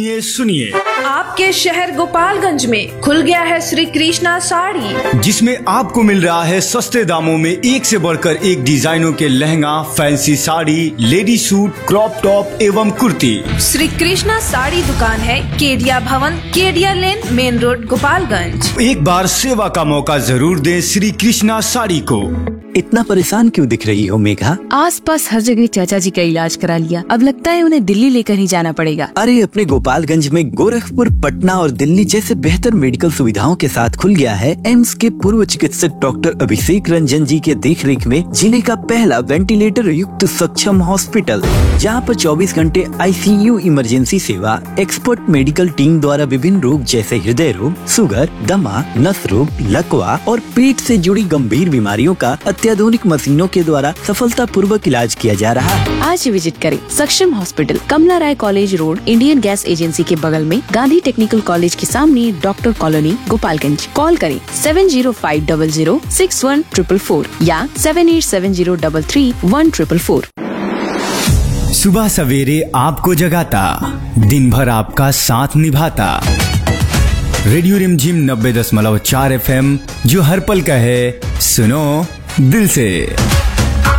ये सुनिए, आपके शहर गोपालगंज में खुल गया है श्री कृष्णा साड़ी, जिसमें आपको मिल रहा है सस्ते दामों में एक से बढ़कर एक डिजाइनों के lehenga, fancy sari, lady suit, crop top एवं कुर्ती। श्री कृष्णा साड़ी दुकान है केडिया भवन, केडिया लेन, मेन रोड, गोपालगंज। एक बार सेवा का मौका जरूर दें श्री कृष्णा साड़ी को। इतना परेशान क्यों दिख रही हो मेघा? आसपास हर जगह चाचा जी का इलाज करा लिया, अब लगता है उन्हें दिल्ली लेकर ही जाना पड़ेगा। अरे अपने गोपालगंज में गोरखपुर, पटना और दिल्ली जैसे बेहतर मेडिकल सुविधाओं के साथ खुल गया है एम्स के पूर्व चिकित्सक डॉक्टर अभिषेक रंजन जी के देखरेख में जिले का पहला वेंटिलेटर युक्त सक्षम हॉस्पिटल, जहां पर 24 घंटे ICU इमरजेंसी सेवा, एक्सपर्ट मेडिकल टीम द्वारा विभिन्न रोग जैसे हृदय रोग, शुगर, दमा, नस रोग, लकवा और पेट से जुड़ी गंभीर बीमारियों का अत्याधुनिक मशीनों के द्वारा सफलता पूर्वक इलाज किया जा रहा है। आज विजिट करें सक्षम हॉस्पिटल, कमला राय college road, Indian gas agency के बगल में, गांधी टेक्निकल कॉलेज के सामने, डॉक्टर कॉलोनी, गोपालगंज। कॉल करें 7050006144 या 7870331444। सुबह सवेरे आपको जगाता, दिन भर आपका साथ निभाता। रेडियो रिमझिम 90.4 FM, जो हर पल का है, सुनो दिल से।